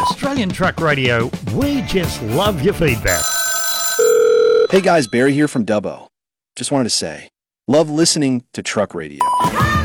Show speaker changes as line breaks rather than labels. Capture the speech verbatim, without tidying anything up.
Australian Truck Radio, we just love your feedback.
Hey guys, Barry here from Dubbo. Just wanted to say, love listening to Truck Radio.